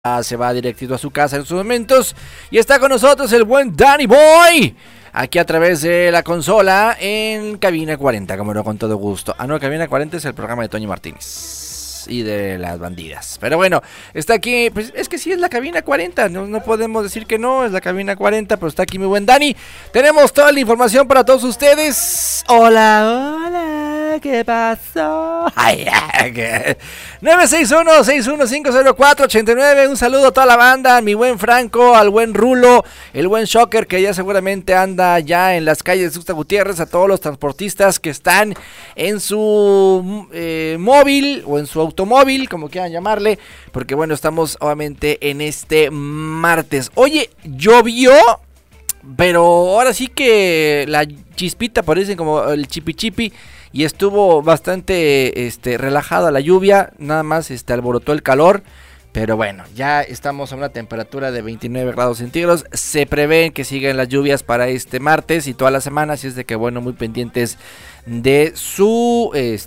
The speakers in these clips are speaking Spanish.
se va directito a su casa en sus momentos. Y está con nosotros el buen Danny Boy, aquí a través de la consola en Cabina 40, como no, con todo gusto. No, Cabina 40 es el programa de Toño Martínez y de las bandidas. Pero bueno, está aquí, pues es que sí es la Cabina 40, no podemos decir que no, es la Cabina 40, pero está aquí mi buen Dani. Tenemos toda la información para todos ustedes. Hola, ¿qué pasó? 961-6150489, un saludo a toda la banda, a mi buen Franco, al buen Rulo, el buen Shocker que ya seguramente anda ya en las calles de Tuxtla Gutiérrez, a todos los transportistas que están en su móvil o en su automóvil, como quieran llamarle, porque bueno, estamos obviamente en este martes. Oye, llovió, pero ahora sí que la chispita parece como el chipi chipi y estuvo bastante relajada la lluvia, nada más alborotó el calor. Pero bueno, ya estamos a una temperatura de 29 grados centígrados. Se prevén que sigan las lluvias para este martes y toda la semana. Así es de que bueno, muy pendientes de su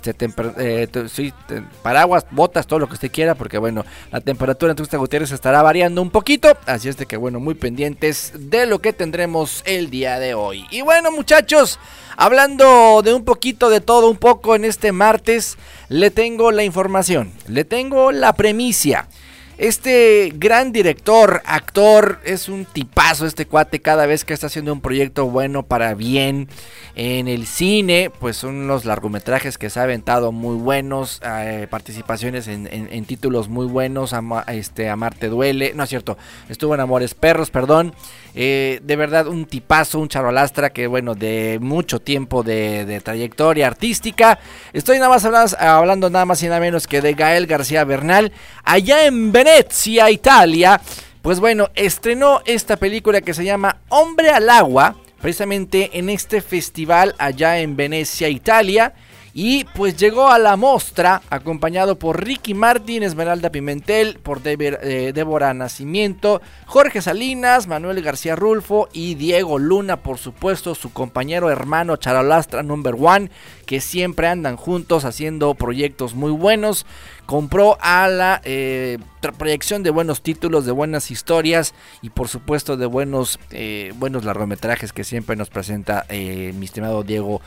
paraguas, botas, todo lo que usted quiera. Porque bueno, la temperatura en Tuxtla Gutiérrez estará variando un poquito. Así es de que bueno, muy pendientes de lo que tendremos el día de hoy. Y bueno, muchachos, hablando de un poquito de todo un poco en este martes, le tengo la información, le tengo la premisa. Este gran director, actor, es un tipazo este cuate. Cada vez que está haciendo un proyecto bueno para bien en el cine, pues son unos largometrajes que se ha aventado muy buenos, participaciones en títulos muy buenos. Amarte duele, no es cierto, estuvo en Amores Perros, perdón. De verdad un tipazo, un charolastra que bueno, de mucho tiempo de trayectoria artística. Estoy nada más hablando nada más y nada menos que de Gael García Bernal, allá en Venecia, Italia. Pues bueno, estrenó esta película que se llama Hombre al Agua, precisamente en este festival allá en Venecia, Italia. Y pues llegó a la mostra acompañado por Ricky Martin, Esmeralda Pimentel, por Débora Nacimiento, Jorge Salinas, Manuel García Rulfo y Diego Luna, por supuesto, su compañero hermano Charolastra number one, que siempre andan juntos haciendo proyectos muy buenos. Compró a la proyección de buenos títulos, de buenas historias y por supuesto de buenos largometrajes que siempre nos presenta mi estimado Diego,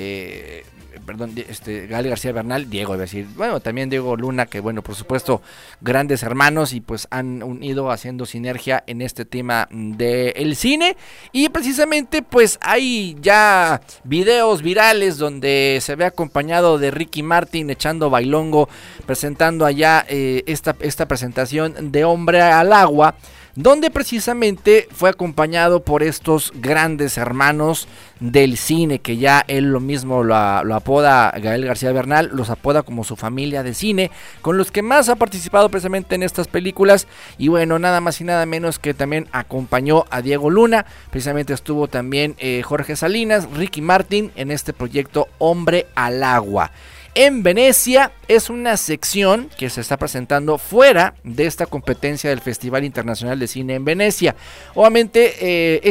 Gael García Bernal, Diego, iba a decir, bueno, también Diego Luna, que bueno, por supuesto, grandes hermanos y pues han ido haciendo sinergia en este tema del cine. Y precisamente pues hay ya videos virales donde se ve acompañado de Ricky Martin echando bailongo, presentando allá esta presentación de Hombre al Agua, donde precisamente fue acompañado por estos grandes hermanos del cine, que ya él lo mismo lo apoda, Gael García Bernal, los apoda como su familia de cine, con los que más ha participado precisamente en estas películas. Y bueno, nada más y nada menos que también acompañó a Diego Luna, precisamente estuvo también Jorge Salinas, Ricky Martin en este proyecto Hombre al Agua. En Venecia es una sección que se está presentando fuera de esta competencia del Festival Internacional de Cine en Venecia. Obviamente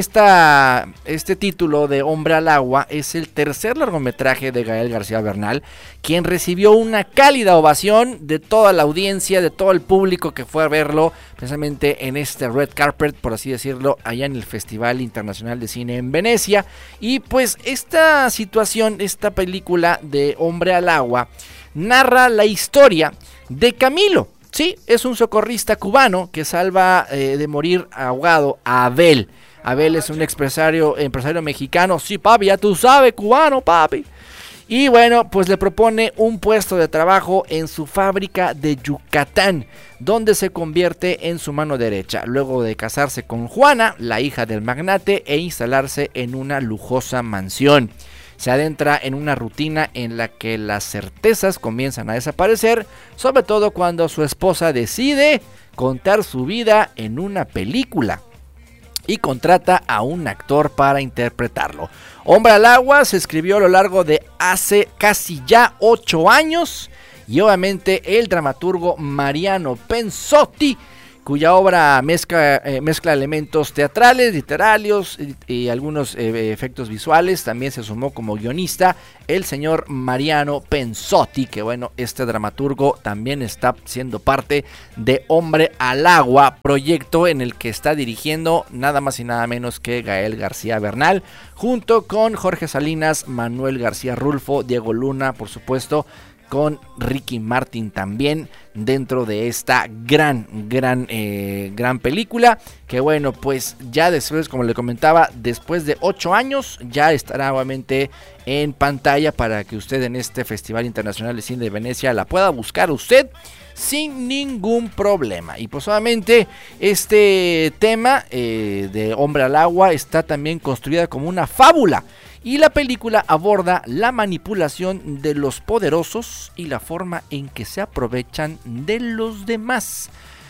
este título de Hombre al Agua es el tercer largometraje de Gael García Bernal, quien recibió una cálida ovación de toda la audiencia, de todo el público que fue a verlo precisamente en este red carpet, por así decirlo, allá en el Festival Internacional de Cine en Venecia. Y pues esta situación, esta película de Hombre al Agua, narra la historia de Camilo. Sí, es un socorrista cubano que salva de morir ahogado a Abel. Abel es un empresario mexicano. Sí, papi, ya tú sabes, cubano, papi. Y bueno, pues le propone un puesto de trabajo en su fábrica de Yucatán, donde se convierte en su mano derecha, luego de casarse con Juana, la hija del magnate, e instalarse en una lujosa mansión. Se adentra en una rutina en la que las certezas comienzan a desaparecer, sobre todo cuando su esposa decide contar su vida en una película y contrata a un actor para interpretarlo. Hombre al Agua se escribió a lo largo de hace casi ya 8 años y obviamente el dramaturgo Mariano Pensotti cuya obra mezcla elementos teatrales, literarios y algunos efectos visuales. También se sumó como guionista el señor Mariano Pensotti, que bueno, este dramaturgo también está siendo parte de Hombre al Agua, proyecto en el que está dirigiendo nada más y nada menos que Gael García Bernal, junto con Jorge Salinas, Manuel García Rulfo, Diego Luna, por supuesto, con Ricky Martin también dentro de esta gran película, que bueno, pues ya después, como le comentaba, después de 8 años ya estará nuevamente en pantalla para que usted en este Festival Internacional de Cine de Venecia la pueda buscar usted sin ningún problema. Y pues obviamente este tema de Hombre al Agua está también construida como una fábula. Y la película aborda la manipulación de los poderosos y la forma en que se aprovechan de los demás.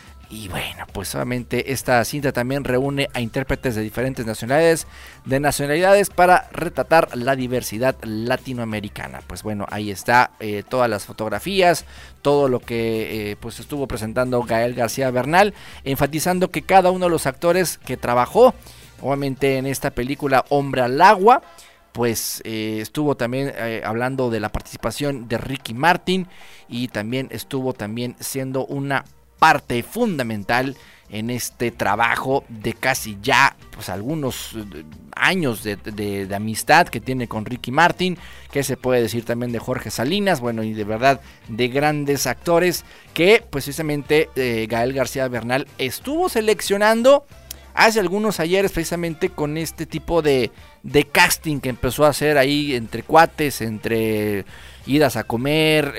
Y bueno, pues obviamente esta cinta también reúne a intérpretes de diferentes nacionalidades para retratar la diversidad latinoamericana. Pues bueno, ahí está todas las fotografías, todo lo que pues estuvo presentando Gael García Bernal, enfatizando que cada uno de los actores que trabajó, obviamente en esta película Hombre al Agua, pues estuvo también hablando de la participación de Ricky Martin, y también estuvo también siendo una parte fundamental en este trabajo de casi ya pues algunos años de amistad que tiene con Ricky Martin, que se puede decir también de Jorge Salinas, bueno, y de verdad de grandes actores que pues precisamente Gael García Bernal estuvo seleccionando hace algunos ayeres, precisamente con este tipo de casting que empezó a hacer ahí entre cuates, entre idas a comer,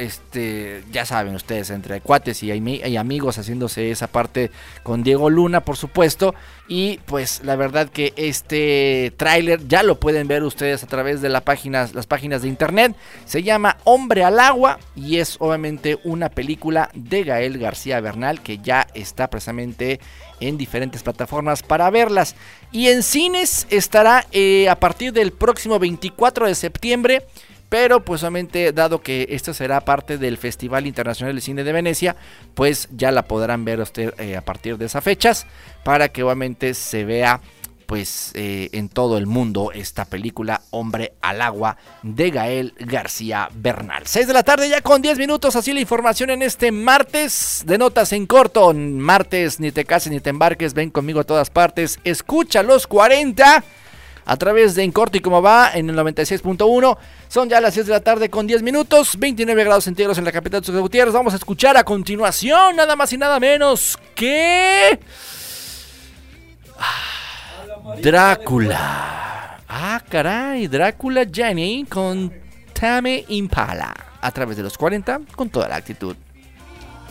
ya saben ustedes, entre cuates y amigos, haciéndose esa parte con Diego Luna, por supuesto. Y pues la verdad que este tráiler ya lo pueden ver ustedes a través de las páginas de internet. Se llama Hombre al Agua y es obviamente una película de Gael García Bernal que ya está precisamente en diferentes plataformas para verlas. Y en cines estará a partir del próximo 24 de septiembre. Pero pues obviamente, dado que esto será parte del Festival Internacional de Cine de Venecia, pues ya la podrán ver usted a partir de esas fechas, para que obviamente se vea pues en todo el mundo esta película Hombre al Agua de Gael García Bernal. 6 de la tarde ya con 10 minutos, así la información en este martes de Notas en Corto. Martes, ni te cases ni te embarques, ven conmigo a todas partes, escucha los 40 a través de En Corto y Cómo Va en el 96.1. Son ya las 6 de la tarde con 10 minutos, 29 grados centígrados en la capital de Gutiérrez. Vamos a escuchar a continuación nada más y nada menos que Drácula. Caray, Drácula Jenny con Tame Impala a través de los 40 con toda la actitud.